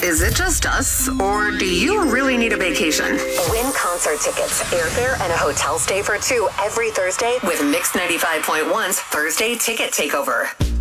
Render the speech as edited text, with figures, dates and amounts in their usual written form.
Is it just us, or do you really need a vacation? Win concert tickets, airfare, and a hotel stay for two every Thursday with Mix 95.1's Thursday Ticket Takeover.